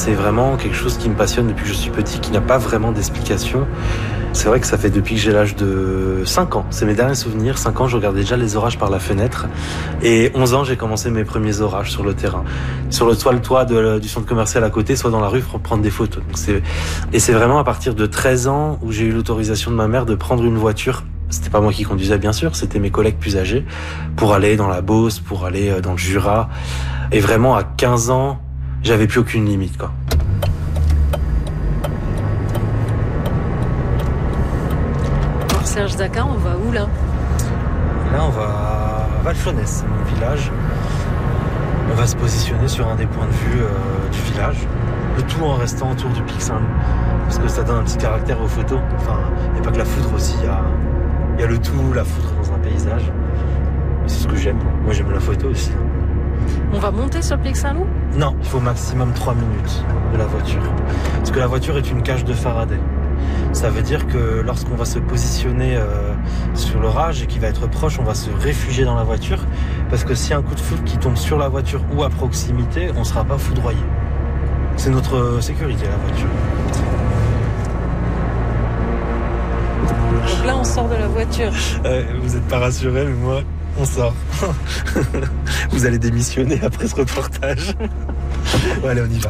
c'est vraiment quelque chose qui me passionne depuis que je suis petit, qui n'a pas vraiment d'explication. C'est vrai que ça fait depuis que j'ai l'âge de 5 ans. C'est mes derniers souvenirs. 5 ans, je regardais déjà les orages par la fenêtre. Et 11 ans, j'ai commencé mes premiers orages sur le terrain. Sur le toit du centre commercial à côté, soit dans la rue pour prendre des photos. Donc c'est vraiment à partir de 13 ans où j'ai eu l'autorisation de ma mère de prendre une voiture. C'était pas moi qui conduisais, bien sûr. C'était mes collègues plus âgés pour aller dans la Beauce, pour aller dans le Jura. Et vraiment, à 15 ans, j'avais plus aucune limite, quoi. Serge Daca, on va où là? Là, on va à Valflonès, c'est mon village. On va se positionner sur un des points de vue du village. Le tout en restant autour du Pic Saint-Loup. Parce que ça donne un petit caractère aux photos. Enfin, il n'y a pas que la foudre aussi. Il y a le tout, la foudre dans un paysage. Et c'est ce que j'aime. Moi, j'aime la photo aussi. On va monter sur le Pic Saint-Loup? Non, il faut maximum 3 minutes de la voiture. Parce que la voiture est une cage de Faraday. Ça veut dire que lorsqu'on va se positionner sur l'orage et qu'il va être proche, on va se réfugier dans la voiture. Parce que s'il y a un coup de foudre qui tombe sur la voiture ou à proximité, on ne sera pas foudroyé. C'est notre sécurité, la voiture. Donc là, on sort de la voiture. Vous n'êtes pas rassurés, mais moi, on sort. Vous allez démissionner après ce reportage. Bon, allez, on y va.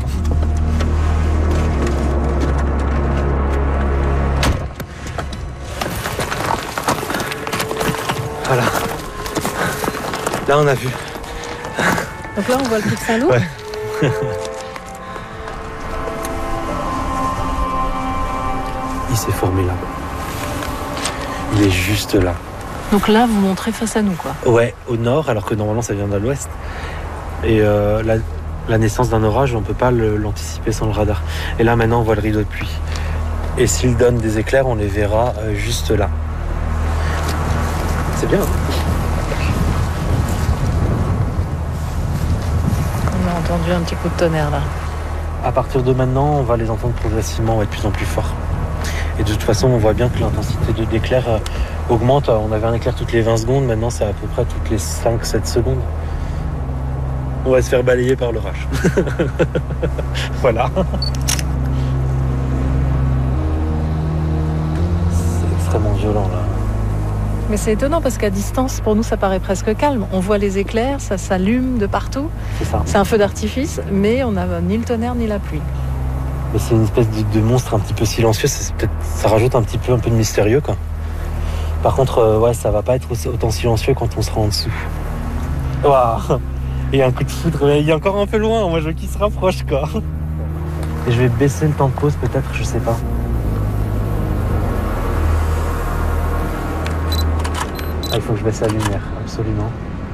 Voilà. Là, on a vu. Donc là, on voit le Pic Saint-Loup. Ouais. Il s'est formé là. Il est juste là. Donc là, vous montrez face à nous, quoi. Ouais, au nord, alors que normalement, ça vient de l'ouest. Et la naissance d'un orage, on ne peut pas l'anticiper sans le radar. Et là, maintenant, on voit le rideau de pluie. Et s'il donne des éclairs, on les verra juste là. C'est bien, hein? On a entendu un petit coup de tonnerre, là. À partir de maintenant, on va les entendre progressivement être de plus en plus forts. Et de toute façon, on voit bien que l'intensité d'éclair augmente. On avait un éclair toutes les 20 secondes, maintenant c'est à peu près toutes les 5-7 secondes. On va se faire balayer par l'orage. Voilà. C'est extrêmement violent là. Mais c'est étonnant parce qu'à distance, pour nous, ça paraît presque calme. On voit les éclairs, ça s'allume de partout. C'est ça. C'est un feu d'artifice, mais on n'a ni le tonnerre ni la pluie. Mais c'est une espèce de monstre un petit peu silencieux. Ça rajoute un peu de mystérieux, quoi. Par contre, ouais, ça va pas être autant silencieux quand on sera en dessous. Waouh. Il y a un coup de foudre, mais il est encore un peu loin. Moi, je veux qu'il se rapproche, quoi. Et je vais baisser le temps de pause, peut-être, je sais pas. Ah, il faut que je baisse la lumière, absolument.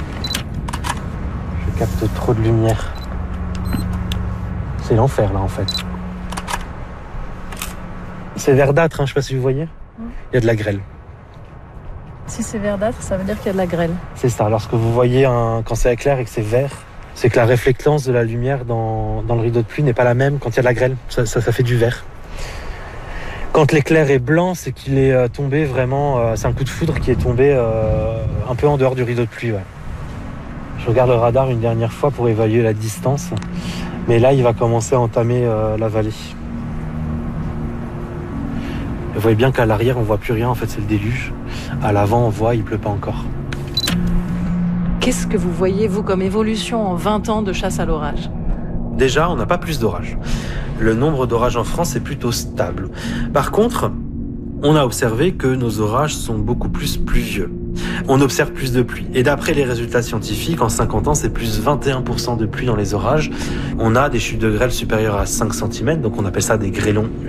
Je capte trop de lumière. C'est l'enfer, là, en fait. C'est verdâtre, hein, je sais pas si vous voyez. Il y a de la grêle. Si c'est verdâtre, ça veut dire qu'il y a de la grêle. C'est ça. Lorsque vous voyez quand c'est éclair et que c'est vert, c'est que la réflectance de la lumière dans le rideau de pluie n'est pas la même quand il y a de la grêle. Ça fait du vert. Quand l'éclair est blanc, c'est qu'il est tombé vraiment... c'est un coup de foudre qui est tombé un peu en dehors du rideau de pluie. Ouais. Je regarde le radar une dernière fois pour évaluer la distance. Mais là, il va commencer à entamer la vallée. Vous voyez bien qu'à l'arrière, on voit plus rien. En fait, c'est le déluge. À l'avant, on voit, il pleut pas encore. Qu'est-ce que vous voyez, vous, comme évolution en 20 ans de chasse à l'orage? Déjà, on n'a pas plus d'orages. Le nombre d'orages en France est plutôt stable. Par contre, on a observé que nos orages sont beaucoup plus pluvieux. On observe plus de pluie. Et d'après les résultats scientifiques, en 50 ans, c'est plus 21% de pluie dans les orages. On a des chutes de grêle supérieures à 5 cm, donc on appelle ça des grêlons